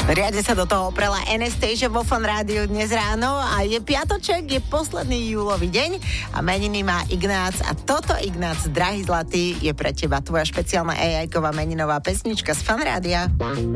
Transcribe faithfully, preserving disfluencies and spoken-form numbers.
Riadne sa do toho oprela Anastasia vo Fan Rádiu dnes ráno a je piatoček, je posledný júlový deň a meniny má Ignác a toto Ignác, drahý zlatý, je pre teba tvoja špeciálna á í ková meninová pesnička z Fan Rádia.